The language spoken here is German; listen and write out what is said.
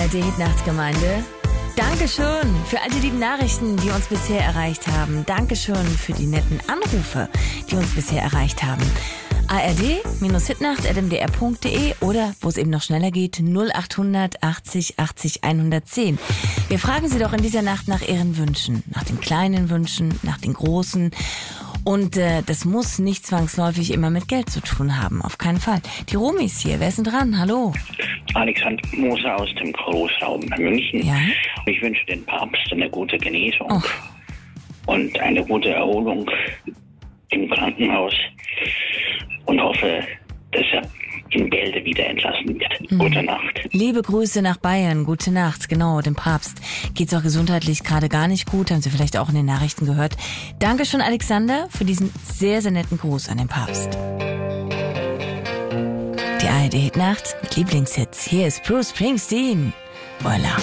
ARD-Hitnachtsgemeinde. Dankeschön für all die lieben Nachrichten, die uns bisher erreicht haben. Dankeschön für die netten Anrufe, die uns bisher erreicht haben. ARD-Hitnacht@mdr.de oder, wo es eben noch schneller geht, 0800 80 80 110. Wir fragen Sie doch in dieser Nacht nach Ihren Wünschen, nach den kleinen Wünschen, nach den großen. Und das muss nicht zwangsläufig immer mit Geld zu tun haben, auf keinen Fall. Die Romy ist hier, wer ist denn dran? Hallo. Alexander Moser aus dem Großraum München. Ja? Ich wünsche den Papst eine gute Genesung und eine gute Erholung im Krankenhaus und hoffe, dass er in Bälde wieder entlassen wird. Gute Nacht. Liebe Grüße nach Bayern, gute Nacht. Genau, dem Papst geht's auch gesundheitlich gerade gar nicht gut, haben Sie vielleicht auch in den Nachrichten gehört. Dankeschön, Alexander, für diesen sehr, sehr netten Gruß an den Papst. Die ARD-Hitnacht mit Lieblingshits. Hier ist Bruce Springsteen. Voila.